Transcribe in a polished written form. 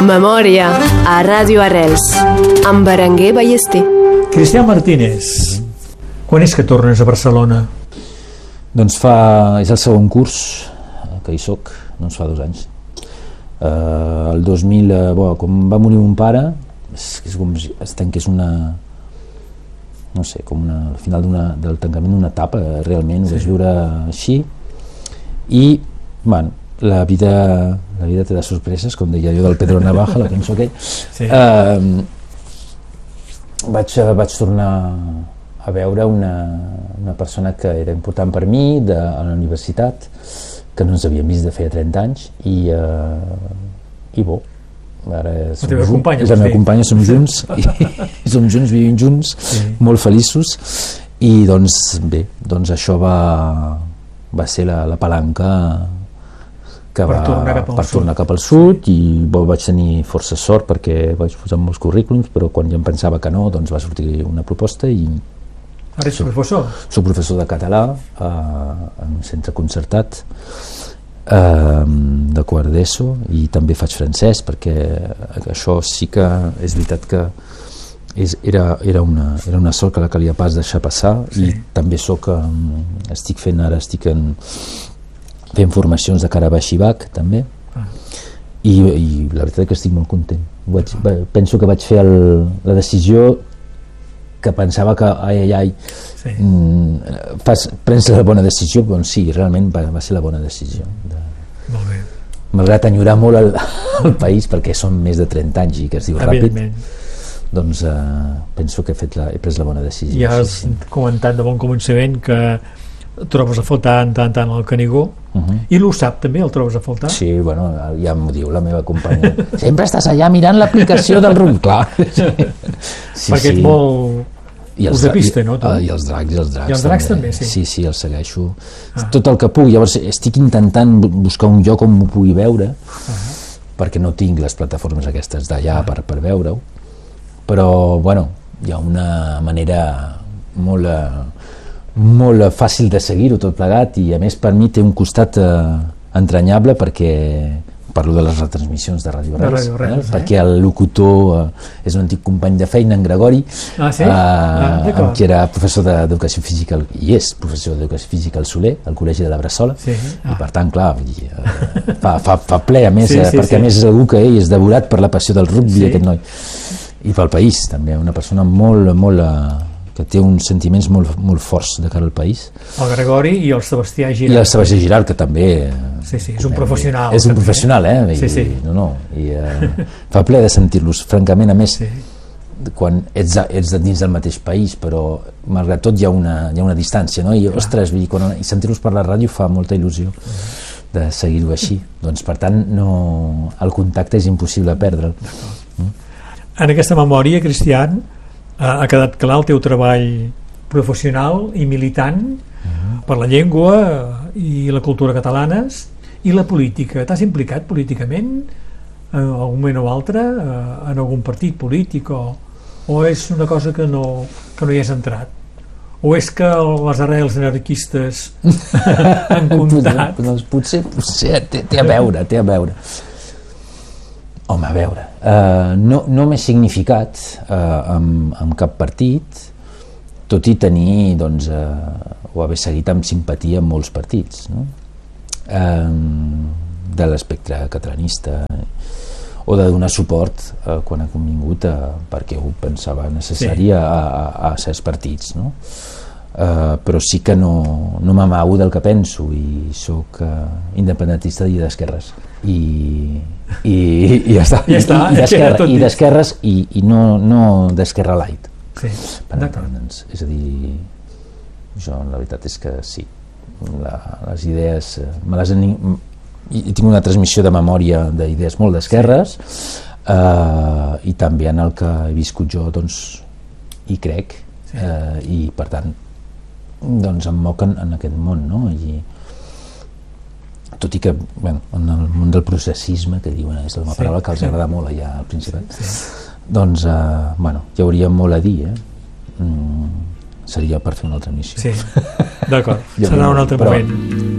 Memòria a Ràdio Arrels amb Berenguer Ballester. Cristian Martínez, quan és que tornes a Barcelona? Doncs és el segon curs que hi soc, doncs fa 2 anys. El 2000, quan va morir mon pare, que és una, no sé, com al final del tancament d'una etapa, realment ho vaig viure així. I, bueno, la vida té de sorpreses, com deia jo del Pedro Navaja, la cançó aquell. Sí. Vaig tornar a veure una persona que era important per mi a la universitat, que no ens havíem vist de feia 30 anys, i bo, ara és la meva companya, som junts, i som junts, vivim junts, sí. Molt feliços, i doncs bé, doncs això va ser la palanca que per tornar cap al sud, i vaig tenir força sort perquè vaig posar molts currículums, però quan ja em pensava que no, doncs va sortir una proposta i... Ara ets professor? Soc professor de català en un centre concertat de quart d'ESO, i també faig francès, perquè això sí que és veritat que era una sort que la calia pas deixar passar, sí. I també estic fent formacions de cara a baix i bac també, i la veritat és que estic molt content. Penso que vaig fer la decisió que pensava que sí. Prens la bona decisió, doncs sí, realment va ser la bona decisió. Molt bé. Malgrat enyorar molt el país, perquè són més de 30 anys i que es diu ràpid, doncs penso que he pres la bona decisió. Ja has comentat de bon començament que trobes a faltar tant el Canigó, i l'USAP també el trobes a faltar? Sí, bueno, ja m'ho diu la meva companya. Sempre estàs allà mirant l'aplicació del RUM, clar. Sí, perquè ets molt us de pista, no? I els dracs. I els dracs també, sí. Sí, els segueixo. Tot el que puc. Llavors estic intentant buscar un lloc on m'ho pugui veure, perquè no tinc les plataformes aquestes d'allà per veure-ho, però, bueno, hi ha una manera molt fàcil de seguir-ho tot plegat, i a més per mi té un costat entranyable, perquè parlo de les retransmissions de Ràdio Arrels, perquè el locutor és un antic company de feina, en Gregori, que era professor d'educació física, i és professor d'educació física al Soler, al Col·legi de la Bressola, i per tant, clar, fa ple, a més, perquè a més és algú que és devorat per la passió del rugby, aquest noi, i pel país també, una persona molt que té uns sentiments molt forts de cara al país. El Gregori i el Sebastià Giralt. I el Sebastià Giralt, que també... Sí, és un professional. És un professional, I fa ple de sentir-los, francament, a més, quan ets dins del mateix país, però malgrat tot hi ha una distància, no? I, ostres, i sentir-los per la ràdio fa molta il·lusió de seguir-ho així. Doncs, per tant, el contacte és impossible perdre'l. En aquesta memòria, Cristian, ha quedat clar el teu treball professional i militant per la llengua i la cultura catalanes i la política. T'has implicat políticament en algun moment o altre en algun partit polític, o és una cosa que no hi has entrat? O és que les arrels anarquistes han comptat? Potser té a veure. Home, a veure, no m'he significat amb cap partit, tot i tenir, doncs, o haver seguit amb simpatia molts partits, no? De l'espectre catalanista, o de donar suport quan ha convingut perquè ho pensava necessari a certs partits, no? Però sí que no m'amago del que penso, i soc independentista i d'esquerres, i ja està, i d'esquerres, i no d'esquerra light, és a dir, jo la veritat és que sí, les idees he tingut una transmissió de memòria d'idees molt d'esquerres, i també en el que he viscut jo, doncs hi crec, i per tant doncs em moc en aquest món, no? I tot i que, bueno, en el món del processisme, que diuen, és una paraula que els agrada molt allà al Principat, doncs, bueno, hi hauria molt a dir, seria per fer una altra missió. Sí, d'acord, serà un altre moment.